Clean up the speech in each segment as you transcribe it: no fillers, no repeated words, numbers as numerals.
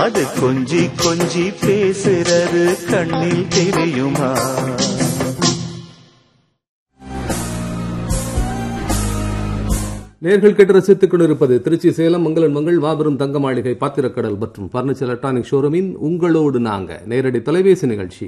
அது கொஞ்சி கொஞ்சி பேசுறது கண்ணில் தெரியுமா? நேர்கள் கேட்டு ரசித்துக் கொண்டிருப்பது திருச்சி சேலம் மங்களன் மங்கள் மாபெரும் தங்க மாளிகை பாத்திரக்கடல் மற்றும் பர்னிச்சர் எலக்ட்ரானிக் ஷோரூமின் உங்களோடு நாங்க நேரடி தொலைபேசி நிகழ்ச்சி.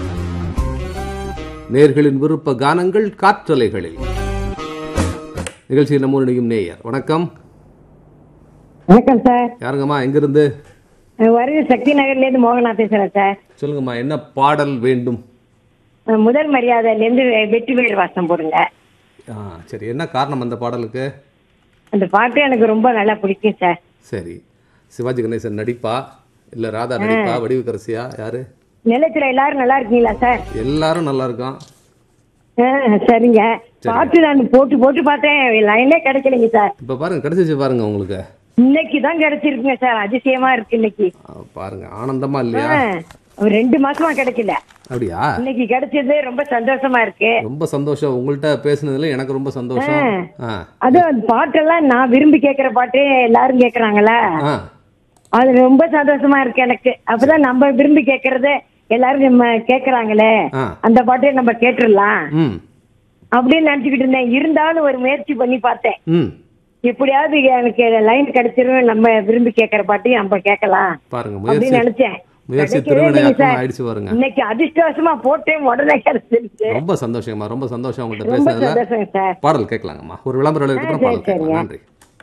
நேர்களின் விருப்ப கானங்கள் காற்றலைகளில். நிகழ்ச்சியில் நம்ம இணையும் நேயர். வணக்கம். வணக்கம் சார். யாருங்கம்மா, எங்கிருந்து? சக்தி நகர்ல இருந்து மோகனா பேசுறேன் சார். சொல்லுங்கம்மா, என்ன பாடல் வேண்டும்? முதல் மரியாதையில இருந்து வெற்றி வேல் வாசம் போடுங்க. சரி, என்ன காரணம் அந்த பாடலுக்கு? அந்த பாட்டு எனக்கு ரொம்ப நல்லா பிடிக்கும் சார். சரி, சிவாஜி கணேசன் நடிப்பா இல்ல ராதா நடிப்பா, வடிவுக்கரசியா, யாரு? நிலத்துல எல்லாரும் நல்லா இருக்கீங்களா சார்? எல்லாரும் நல்லா இருக்கோம். சரிங்க. பாட்டு நான் போட்டு போட்டு பார்த்தேன், லைனே கிடைக்கலைங்க சார். இப்ப பாருங்க, கிடைச்சிச்சு பாருங்க. உங்களுக்கு இன்னைக்கு தான் கிடைச்சிருக்குங்க சார். அதிசயமா இருக்கு. இன்னைக்கு பாருங்க, ஆனந்தமா இல்லையா? 2 மாசமா கிடைக்கல. அப்படியா? இன்னைக்கு கிடைச்சது ரொம்ப சந்தோஷமா இருக்கு. ரொம்ப சந்தோஷம். உங்கள்கிட்ட பேசுனதுல எனக்கு ரொம்ப சந்தோஷம். அது பாட்டெல்லாம் நான் விரும்பி கேட்கிற பாட்டு எல்லாரும் கேக்குறாங்களா, அது ரொம்ப சந்தோஷமா இருக்கு எனக்கு. அப்பதான் நம்ம விரும்பி கேட்கறத எல்லாரும் நம்ம கேக்குறாங்களே, அந்த பாட்டை நம்ம கேட்டுடலாம் அப்படின்னு நினைச்சுக்கிட்டு இருந்தேன். இருந்தாலும் ஒரு முயற்சி பண்ணி பார்த்தேன். எப்படியாவது எனக்கு லைன் கிடைச்சிரும், நம்ம விரும்பி கேட்கிற பாட்டையும் நம்ம கேட்கலாம் அப்படின்னு நினைச்சேன். இன்னைக்கு அதிர்ஷ்டவசமா போட்டேன், உடனே கிடைச்சிருச்சு. ரொம்ப சந்தோஷமா, ரொம்ப சந்தோஷம் உங்கள்கிட்ட பேசுனதுல. பாடல் கேட்கலாங்கம்மா. ஒரு விளம்பரம் பாடல் கேட்கலாம். நன்றி.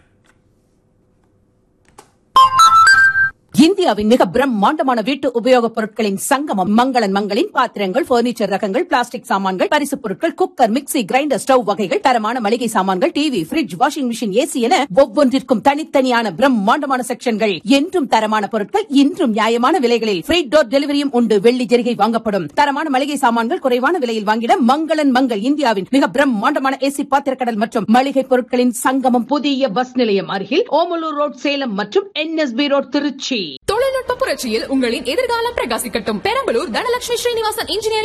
இந்தியாவின் மிக பிரம்மாண்டமான வீட்டு உபயோகப் பொருட்களின் சங்கமம் மங்களன் மங்களின் பாத்திரங்கள், பர்னிச்சர் ரகங்கள், பிளாஸ்டிக் சாமான்கள், பரிசு பொருட்கள், குக்கர், மிக்ஸி, கிரைண்டர், ஸ்டவ் வகைகள், தரமான மளிகை சாமான்கள், TV, fridge, washing machine, AC என ஒவ்வொன்றிற்கும் தனித்தனியான பிரம்மாண்டமான செக்ஷன்கள். என்றும் தரமான பொருட்கள், இன்றும் நியாயமான விலைகளில். ஃப்ரீ டோர் டெலிவரியும் உண்டு. வெள்ளி ஜெரிகை வாங்கப்படும். தரமான மளிகை சாமான்கள் குறைவான விலையில் வாங்கிட மங்களன் மங்கள். இந்தியாவின் மிக பிரம்மாண்டமான ஏசி பாத்திரக்கடல் மற்றும் மளிகை பொருட்களின் சங்கமம். புதிய பஸ் நிலையம் அருகில் ஓமலூர் ரோட் சேலம் மற்றும் NSB ரோட் திருச்சி. தொழில்நுட்ப புரட்சியில் உங்களின் எதிர்காலம் பிரகாசிக்கட்டும். பெரம்பலூர் தனலட்சுமி ஸ்ரீனிவாசன் இன்ஜினியரிங்